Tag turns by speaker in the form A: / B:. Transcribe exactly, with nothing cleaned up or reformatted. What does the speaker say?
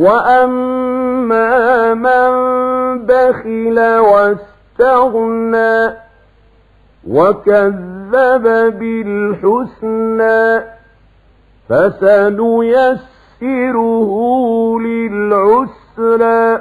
A: وأما من بخل واستغنى وكذب بالحسنى فسنيسره للعسرى